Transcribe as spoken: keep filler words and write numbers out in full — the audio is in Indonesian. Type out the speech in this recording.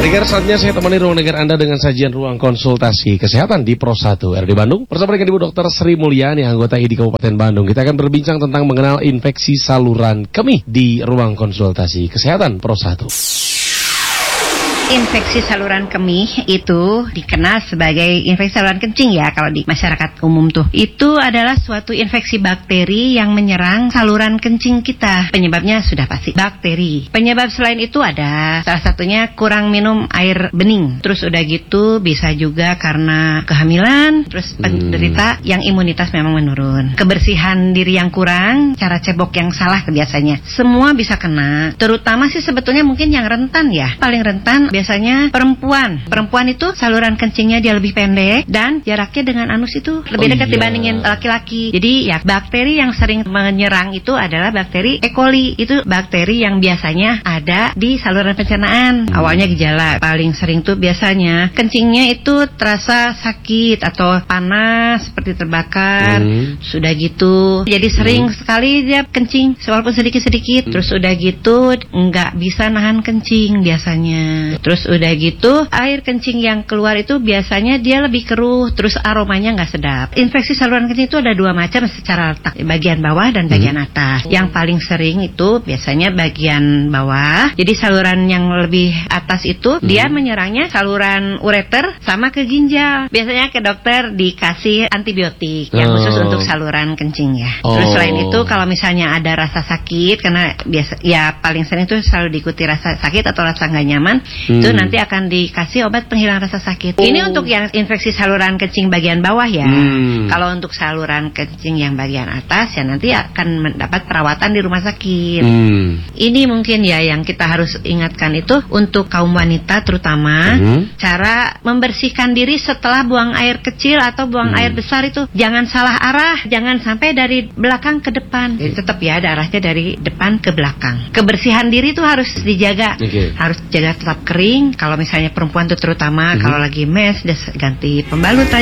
Dengar saatnya saya temani ruang dengar Anda dengan sajian ruang konsultasi kesehatan di Pro satu R D Bandung. Bersama dengan Ibu Dokter Sri Mulyani, anggota I D Kabupaten Bandung. Kita akan berbincang tentang mengenal infeksi saluran kemih di ruang konsultasi kesehatan Pro satu. Infeksi saluran kemih itu dikenal sebagai infeksi saluran kencing ya kalau di masyarakat umum tuh. Itu adalah suatu infeksi bakteri yang menyerang saluran kencing kita. Penyebabnya sudah pasti bakteri. Penyebab selain itu ada salah satunya kurang minum air bening. Terus udah gitu bisa juga karena kehamilan. Terus penderita hmm. yang imunitas memang menurun. Kebersihan diri yang kurang, cara cebok yang salah biasanya. Semua bisa kena. Terutama sih sebetulnya mungkin yang rentan ya. Paling rentan biasanya perempuan. Perempuan itu saluran kencingnya dia lebih pendek dan jaraknya dengan anus itu lebih oh dekat iya. dibandingin laki-laki. Jadi ya bakteri yang sering menyerang itu adalah bakteri E. coli. Itu bakteri yang biasanya ada di saluran pencernaan. Hmm. Awalnya gejala paling sering tuh biasanya kencingnya itu terasa sakit atau panas seperti terbakar. Hmm. Sudah gitu. Jadi sering hmm. sekali dia kencing walaupun sedikit-sedikit. Hmm. Terus udah gitu nggak bisa nahan kencing biasanya. Terus udah gitu air kencing yang keluar itu biasanya dia lebih keruh, terus aromanya nggak sedap. Infeksi saluran kencing itu ada dua macam secara letak, bagian bawah dan bagian hmm. atas. Yang paling sering itu biasanya bagian bawah. Jadi saluran yang lebih atas itu hmm. dia menyerangnya saluran ureter sama ke ginjal. Biasanya ke dokter dikasih antibiotik yang khusus oh. untuk saluran kencing ya. Oh. Terus selain itu kalau misalnya ada rasa sakit, karena biasa ya paling sering itu selalu diikuti rasa sakit atau rasa nggak nyaman. Hmm. Itu nanti akan dikasih obat penghilang rasa sakit. Oh. Ini untuk yang infeksi saluran kencing bagian bawah ya. Hmm. Kalau untuk saluran kencing yang bagian atas ya nanti akan mendapat perawatan di rumah sakit. Hmm. Ini mungkin ya yang kita harus ingatkan itu untuk kaum wanita terutama hmm. cara membersihkan diri setelah buang air kecil atau buang hmm. air besar itu jangan salah arah, jangan sampai dari belakang ke depan. Jadi tetap ya arahnya dari depan ke belakang. Kebersihan diri itu harus dijaga. Okay. Harus jaga tetap kering. Kalau misalnya perempuan itu terutama mm-hmm. kalau lagi mes, dia ganti pembalut aja.